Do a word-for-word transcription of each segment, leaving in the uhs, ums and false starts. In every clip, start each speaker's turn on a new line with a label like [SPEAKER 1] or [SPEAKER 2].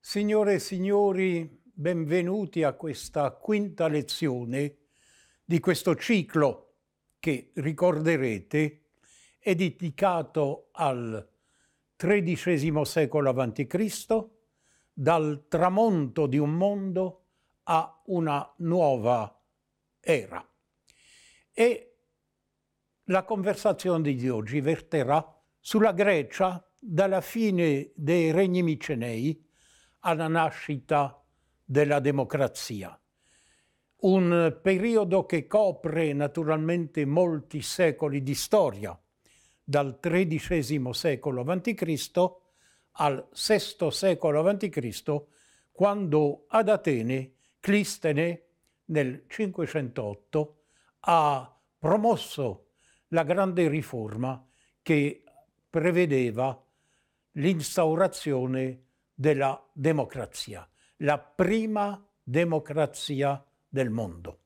[SPEAKER 1] Signore e signori, benvenuti a questa quinta lezione di questo ciclo che, ricorderete, è dedicato al tredicesimo secolo avanti Cristo, dal tramonto di un mondo a una nuova era. E la conversazione di oggi verterà sulla Grecia dalla fine dei regni micenei alla nascita della democrazia. Un periodo che copre naturalmente molti secoli di storia, dal tredicesimo secolo avanti Cristo al sesto secolo avanti Cristo, quando ad Atene Clistene nel cinquecentootto ha promosso la grande riforma che prevedeva l'instaurazione della democrazia, la prima democrazia del mondo.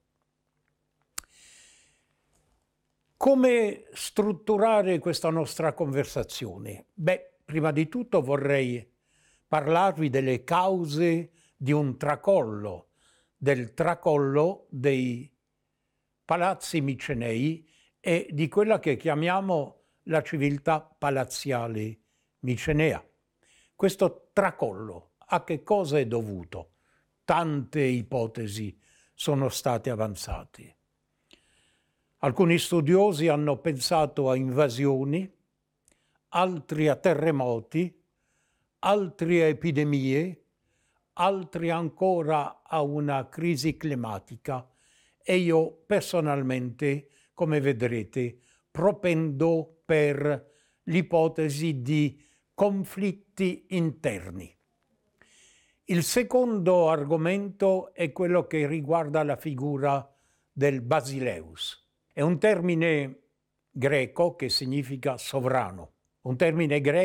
[SPEAKER 1] Come strutturare questa nostra conversazione? Beh, prima di tutto vorrei parlarvi delle cause di un tracollo, del tracollo dei palazzi micenei e di quella che chiamiamo la civiltà palaziale micenea. Questo tracollo a che cosa è dovuto? Tante ipotesi sono state avanzate. Alcuni studiosi hanno pensato a invasioni, altri a terremoti, altri a epidemie, altri ancora a una crisi climatica e io personalmente, come vedrete, propendo per l'ipotesi di conflitti interni. Il secondo argomento è quello che riguarda la figura del Basileus. È un termine greco che significa sovrano, un termine greco